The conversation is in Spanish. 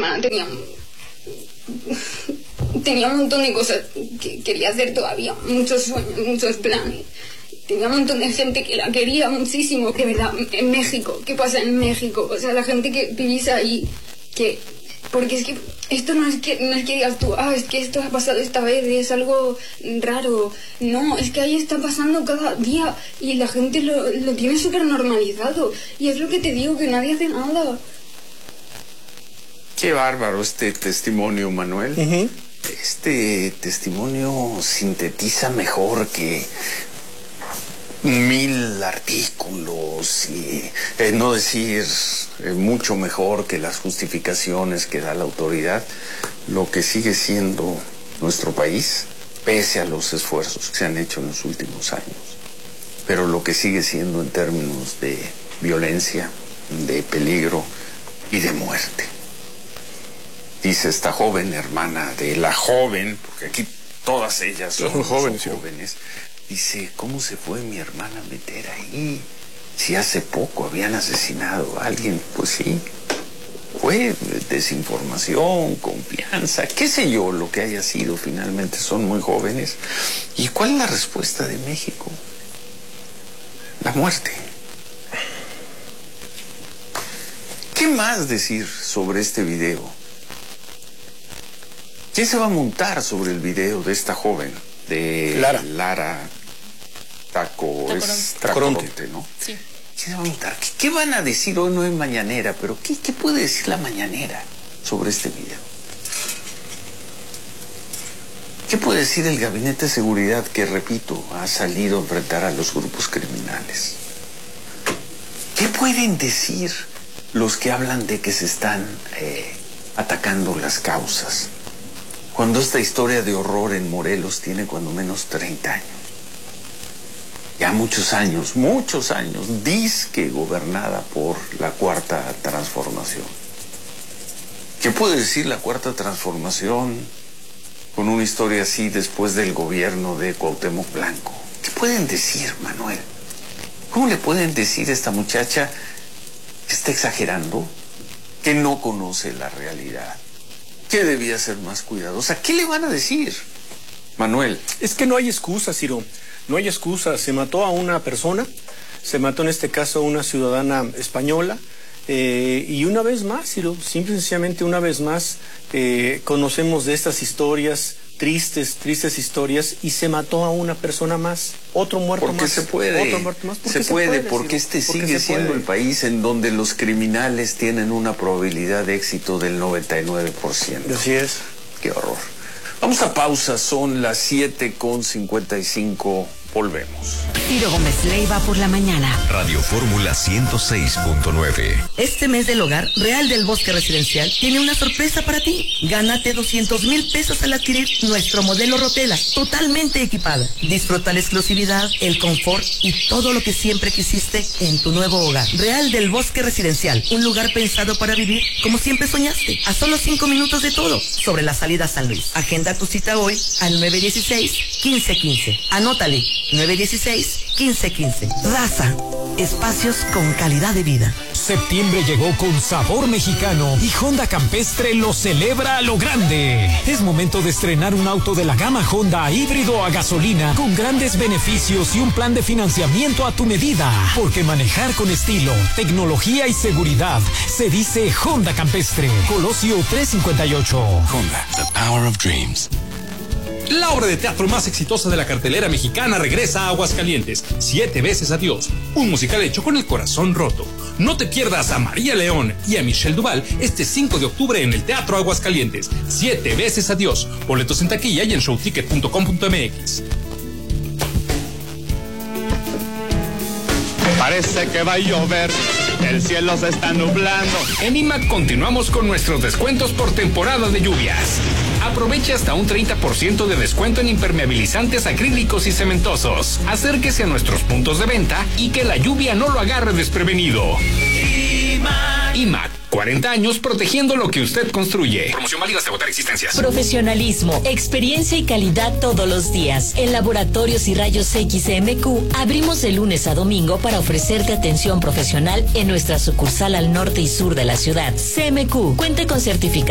hermana tenía un montón de cosas que quería hacer todavía, muchos sueños, muchos planes. Tenía un montón de gente que la quería muchísimo, de verdad, en México. ¿Qué pasa en México? O sea, la gente que vivís ahí, porque es que esto no es que digas tú, es que esto ha pasado esta vez, es algo raro. No, es que ahí está pasando cada día y la gente lo tiene súper normalizado. Y es lo que te digo, que nadie hace nada. Qué bárbaro este testimonio, Manuel. Uh-huh. Este testimonio sintetiza mejor que 1000 artículos y no decir mucho mejor que las justificaciones que da la autoridad, lo que sigue siendo nuestro país, pese a los esfuerzos que se han hecho en los últimos años, pero lo que sigue siendo en términos de violencia, de peligro y de muerte. Dice esta joven, hermana de la joven, porque aquí todas ellas son jóvenes. Dice, ¿cómo se fue mi hermana a meter ahí? Si hace poco habían asesinado a alguien. Pues sí, fue desinformación, confianza, qué sé yo lo que haya sido. Finalmente son muy jóvenes. ¿Y cuál es la respuesta de México? La muerte. ¿Qué más decir sobre este video? ¿Quién se va a montar sobre el video de esta joven? De Lara Tacoronte, ¿no? Sí. ¿Quién se va a montar? ¿Qué van a decir? Hoy no es mañanera, pero ¿qué puede decir la mañanera sobre este video? ¿Qué puede decir el Gabinete de Seguridad que, repito, ha salido a enfrentar a los grupos criminales? ¿Qué pueden decir los que hablan de que se están atacando las causas? Cuando esta historia de horror en Morelos tiene cuando menos 30 años. Ya muchos años, dizque gobernada por la Cuarta Transformación. ¿Qué puede decir la Cuarta Transformación con una historia así después del gobierno de Cuauhtémoc Blanco? ¿Qué pueden decir, Manuel? ¿Cómo le pueden decir a esta muchacha que está exagerando, que no conoce la realidad, que debía ser más cuidadosa? ¿Qué le van a decir, Manuel? Es que no hay excusa, Ciro. No hay excusa. Se mató a una persona, se mató en este caso a una ciudadana española, y una vez más, Ciro, simple y sencillamente una vez más, conocemos de estas historias, tristes historias, y se mató a una persona más, otro muerto más. Porque se puede, otro muerto más. Se puede, porque sigue siendo el país en donde los criminales tienen una probabilidad de éxito del 99%. Así es. Qué horror. Vamos a pausa, son las 7:55, volvemos. Ciro Gómez Leiva por la mañana. Radio Fórmula 106.9. Este mes del hogar, Real del Bosque Residencial tiene una sorpresa para ti. Gánate 200,000 pesos al adquirir nuestro modelo Rotela, totalmente equipada. Disfruta la exclusividad, el confort y todo lo que siempre quisiste en tu nuevo hogar. Real del Bosque Residencial, un lugar pensado para vivir como siempre soñaste. A solo 5 minutos de todo, sobre la salida a San Luis. Agenda tu cita hoy al 916-1515. Anótale, 916-1515. Raza, espacios con calidad de vida. Septiembre llegó con sabor mexicano y Honda Campestre lo celebra a lo grande. Es momento de estrenar un auto de la gama Honda híbrido a gasolina con grandes beneficios y un plan de financiamiento a tu medida. Porque manejar con estilo, tecnología y seguridad se dice Honda Campestre. Colosio 358. Honda, the power of dreams. La obra de teatro más exitosa de la cartelera mexicana regresa a Aguascalientes, 7 veces adiós, un musical hecho con el corazón roto. No te pierdas a María León y a Michelle Duval este 5 de octubre en el Teatro Aguascalientes, 7 veces adiós. Boletos en taquilla y en showticket.com.mx. Parece que va a llover, el cielo se está nublando. En IMAC continuamos con nuestros descuentos por temporada de lluvias. Aproveche hasta un 30% de descuento en impermeabilizantes acrílicos y cementosos. Acérquese a nuestros puntos de venta y que la lluvia no lo agarre desprevenido. IMAC, 40 años protegiendo lo que usted construye. Promoción válida hasta agotar existencias. Profesionalismo, experiencia y calidad todos los días. En Laboratorios y Rayos X CMQ abrimos de lunes a domingo para ofrecerte atención profesional en nuestra sucursal al norte y sur de la ciudad. CMQ cuenta con certificación